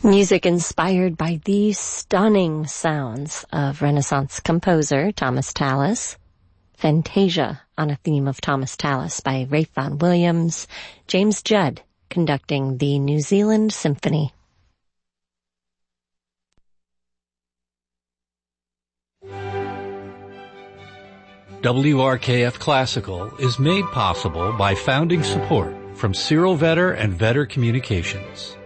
Music inspired by these stunning sounds of Renaissance composer Thomas Tallis. Fantasia on a theme of Thomas Tallis by Ralph Vaughan Williams. James Judd conducting the New Zealand Symphony. WRKF Classical is made possible by founding support from Cyril Vetter and Vetter Communications.